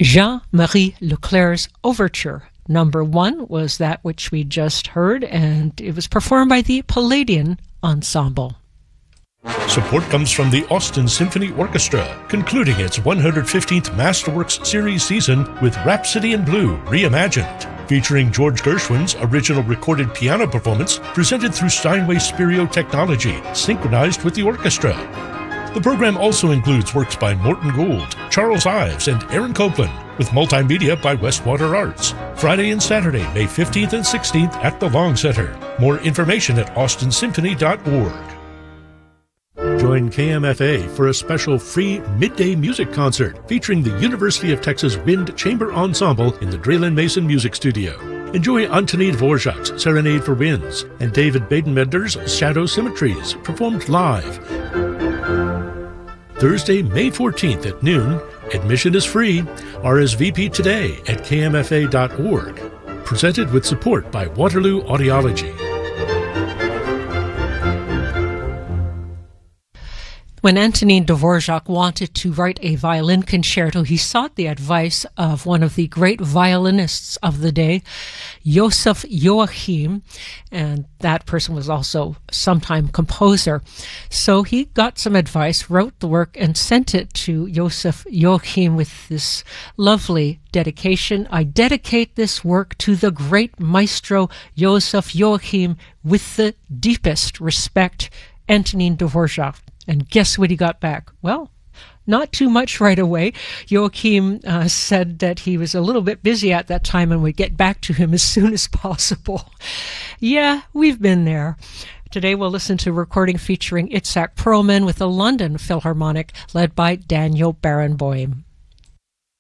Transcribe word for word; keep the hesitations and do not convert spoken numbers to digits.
Jean-Marie Leclerc's Overture. Number one was that which we just heard, and it was performed by the Palladian Ensemble. Support comes from the Austin Symphony Orchestra, concluding its one hundred fifteenth Masterworks Series season with Rhapsody in Blue Reimagined, featuring George Gershwin's original recorded piano performance presented through Steinway Spirio technology, synchronized with the orchestra. The program also includes works by Morton Gould, Charles Ives, and Aaron Copland, with multimedia by Westwater Arts. Friday and Saturday, May fifteenth and sixteenth at the Long Center. More information at austin symphony dot org. Join K M F A for a special free midday music concert featuring the University of Texas Wind Chamber Ensemble in the Draylen Mason Music Studio. Enjoy Antonin Dvorak's Serenade for Winds and David Badenbender's Shadow Symmetries, performed live. Thursday, May fourteenth at noon. Admission is free. R S V P today at k m f a dot org. Presented with support by Waterloo Audiology. When Antonin Dvorak wanted to write a violin concerto, he sought the advice of one of the great violinists of the day, Joseph Joachim, and that person was also sometime composer. So he got some advice, wrote the work, and sent it to Joseph Joachim with this lovely dedication. I dedicate this work to the great maestro Joseph Joachim with the deepest respect, Antonin Dvorak. And guess what he got back? Well, not too much right away. Joachim uh, said that he was a little bit busy at that time and would get back to him as soon as possible. Yeah, we've been there. Today we'll listen to a recording featuring Itzhak Perlman with the London Philharmonic, led by Daniel Barenboim.